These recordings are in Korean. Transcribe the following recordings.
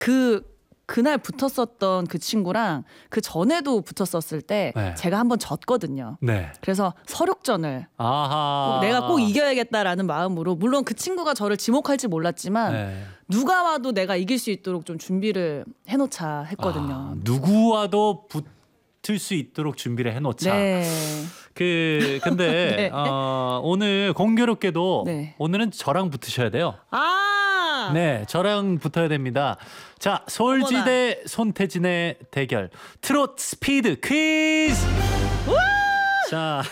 그날 붙었었던 그 친구랑 그 전에도 붙었었을 때 네. 제가 한번 졌거든요. 네. 그래서 서력전을 아하. 내가 꼭 이겨야겠다라는 마음으로 물론 그 친구가 저를 지목할지 몰랐지만 네. 누가 와도 내가 이길 수 있도록 좀 준비를 해놓자 했거든요. 누구와도 붙을 수 있도록 준비를 해놓자. 네. 근데 네. 오늘 공교롭게도 네. 오늘은 저랑 붙으셔야 돼요. 아. 네, 저랑 붙어야 됩니다. 자, 솔지 어머나. 대 손태진의 대결. 트롯 스피드 퀴즈. 자,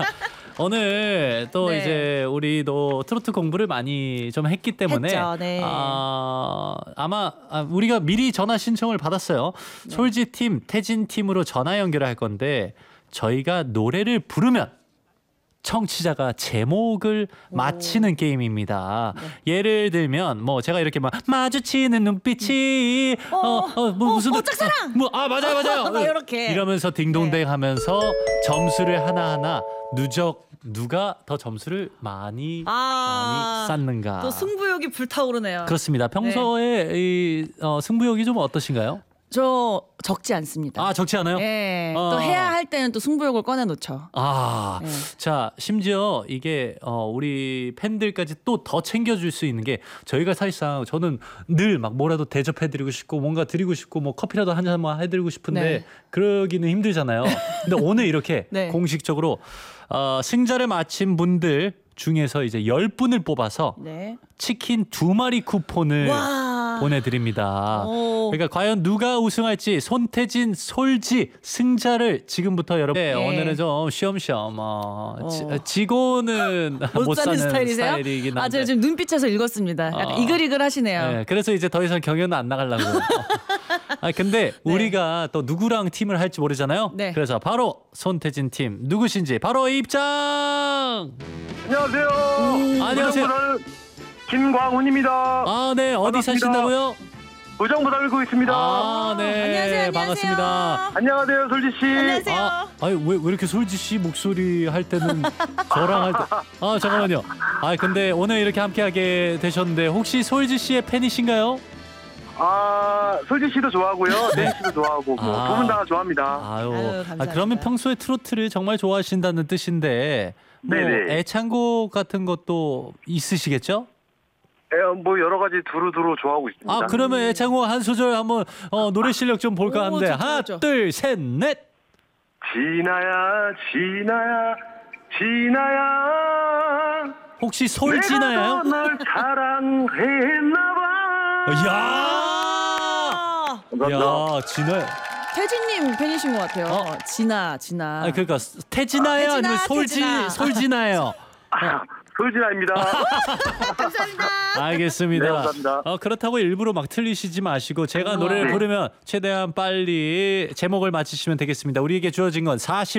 오늘 또 네. 이제 우리도 트로트 공부를 많이 좀 했기 때문에 했죠, 네. 아마 우리가 미리 전화 신청을 받았어요. 네. 솔지 팀, 태진 팀으로 전화 연결을 할 건데 저희가 노래를 부르면 청취자가 제목을 맞히는 게임입니다. 네. 예를 들면 뭐 제가 이렇게 막 마주치는 눈빛이 무슨 짝사랑! 맞아요. 막 이렇게. 이러면서 딩동댕 하면서 점수를 하나하나 누가 더 점수를 많이 쌓는가. 또 승부욕이 불타오르네요. 그렇습니다. 평소에 이 승부욕이 좀 어떠신가요? 저 적지 않습니다. 적지 않아요? 네. 또 해야 할 때는 또 승부욕을 꺼내놓죠. 네. 자, 심지어 이게 우리 팬들까지 또 더 챙겨줄 수 있는 게 저희가 사실상 저는 늘 막 뭐라도 대접해드리고 싶고 뭔가 드리고 싶고 뭐 커피라도 한 잔만 해드리고 싶은데 네. 그러기는 힘들잖아요. 근데 오늘 이렇게 네. 공식적으로 승자를 마친 분들 중에서 이제 10분을 뽑아서 네. 치킨 2마리 쿠폰을 와. 보내드립니다. 오. 그러니까 과연 누가 우승할지 손태진, 솔지 승자를 지금부터 여러분. 네, 오늘은 좀 쉬엄쉬엄 지고는 못 사는 스타일이세요? 스타일이긴 한데. 제가 지금 눈빛에서 읽었습니다. 약간 이글이글 하시네요. 네, 그래서 이제 더 이상 경연은 안 나가려고. 근데 우리가 또 누구랑 팀을 할지 모르잖아요. 네. 그래서 바로 손태진 팀 누구신지 바로 입장. 안녕하세요. 안녕하세요. 의정부달 김광훈입니다. 네, 어디 반갑습니다. 사신다고요? 의정부 살고 있습니다. 네, 안녕하세요. 반갑습니다. 안녕하세요, 솔지 씨. 안녕하세요. 왜 이렇게 솔지 씨 목소리 할 때는 저랑 할 때 잠깐만요. 근데 오늘 이렇게 함께하게 되셨는데 혹시 솔지 씨의 팬이신가요? 솔지 씨도 좋아하고요, 데니 씨도 좋아하고 두 분 다 좋아합니다. 아유, 감사합니다. 그러면 평소에 트로트를 정말 좋아하신다는 뜻인데 뭐 네네. 애창곡 같은 것도 있으시겠죠? 뭐 여러 가지 두루두루 좋아하고 있습니다. 그러면 애창곡 한 소절 한번 노래 실력 좀 볼까 하는데 좋죠, 하나, 좋죠. 둘, 셋, 넷. 진아야, 진아야, 진아야. 혹시 솔지나요? 내가 더 널 사랑했나봐. 야, 감사합니다. 진아. 태진님 팬이신 것 같아요. 진아. 그러니까 태진아예요, 아니면 태진아. 솔지나예요? 솔진아입니다. 감사합니다. 알겠습니다. 네, 감사합니다. 그렇다고 일부러 막 틀리시지 마시고 제가 노래를 네. 부르면 최대한 빨리 제목을 맞히시면 되겠습니다. 우리에게 주어진 건